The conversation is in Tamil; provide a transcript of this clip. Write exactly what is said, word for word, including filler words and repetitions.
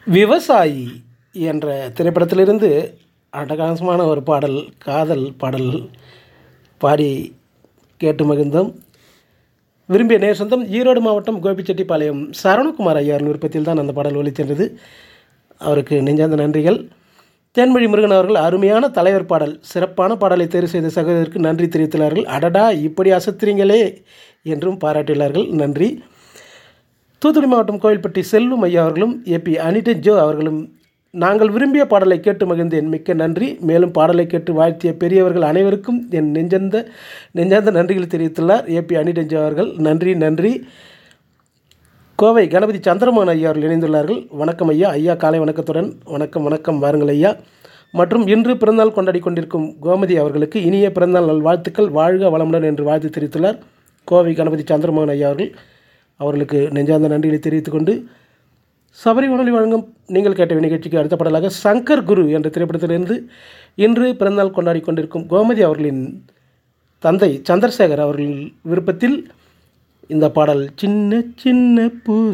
விவசாயி என்ற திரைப்படத்திலிருந்து அட்டகாசமான ஒரு பாடல், காதல் பாடல் பாடி கேட்டு மகிழ்ந்தோம். விரும்பிய நேர் சொந்தம் ஈரோடு மாவட்டம் கோபிச்செட்டிப்பாளையம் சரவணகுமார் ஐயாவின் விருப்பத்தில் தான் அந்த பாடல் ஒலிச்சென்றது. அவருக்கு நெஞ்சார்ந்த நன்றிகள். தேன்மொழி முருகன் அவர்கள் அருமையான தலைவர் பாடல், சிறப்பான பாடலை தேர்வு செய்த சகோதரருக்கு நன்றி தெரிவித்துள்ளார்கள். அடடா இப்படி அசத்துறீங்களே என்றும் பாராட்டியுள்ளார்கள். நன்றி. தூத்துக்குடி மாவட்டம் கோவில்பட்டி செல்வம் ஐயா அவர்களும் ஏபி அனிடா ஜோ அவர்களும் நாங்கள் விரும்பிய பாடலை கேட்டு மகிழ்ந்தேன், மிக்க நன்றி. மேலும் பாடலை கேட்டு வாழ்த்திய பெரியவர்கள் அனைவருக்கும் என் நெஞ்சந்த நெஞ்சார்ந்த நன்றிகள் தெரிவித்துள்ளார் ஏபி அனிடா ஜோ அவர்கள். நன்றி நன்றி. கோவை கணபதி சந்திரமோகன் ஐயா அவர்கள் இணைந்துள்ளார்கள். வணக்கம் ஐயா. ஐயா காலை வணக்கத்துடன் வணக்கம் வணக்கம் வாருங்கள் ஐயா. மற்றும் இன்று பிறந்தநாள் கொண்டாடி கொண்டிருக்கும் கோமதி அவர்களுக்கு இனிய பிறந்தநாள் நல் வாழ்த்துக்கள், வாழ்க வளமுடன் என்று வாழ்த்து தெரிவித்துள்ளார் கோவை கணபதி சந்திரமோகன் ஐயா அவர்கள். அவர்களுக்கு நெஞ்சார்ந்த நன்றிகளை தெரிவித்துக் கொண்டு சபரி வானொலி வழங்கும் நீங்கள் கேட்ட நிகழ்ச்சிக்கு அடுத்த பாடலாக சங்கர் குரு என்ற திரைப்படத்திலிருந்து இன்று பிறந்தநாள் கொண்டாடி கொண்டிருக்கும் கோமதி அவர்களின் தந்தை சந்திரசேகர் அவர்கள் விருப்பத்தில் இந்த பாடல், சின்ன சின்ன பூ